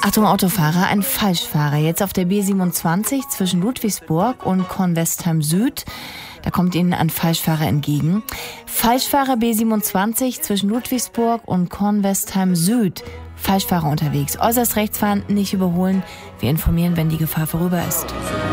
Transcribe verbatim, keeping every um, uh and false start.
Achtung, Autofahrer, ein Falschfahrer. Jetzt auf der B siebenundzwanzig zwischen Ludwigsburg und Kornwestheim Süd. Da kommt Ihnen ein Falschfahrer entgegen. Falschfahrer B siebenundzwanzig zwischen Ludwigsburg und Kornwestheim Süd. Falschfahrer unterwegs. Äußerst rechts fahren, nicht überholen. Wir informieren, wenn die Gefahr vorüber ist.